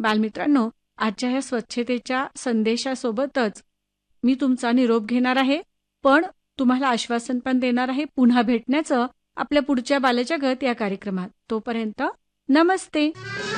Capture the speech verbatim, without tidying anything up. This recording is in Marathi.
बालमित्रांनो, आजच्या ह्या स्वच्छतेच्या संदेशासोबतच मी तुमचा निरोप घेणार आहे, पण तुम्हाला आश्वासन पण देणार आहे पुन्हा भेटण्याचं आपल्या पुढच्या बालजगत या कार्यक्रमात. तोपर्यंत नमस्ते.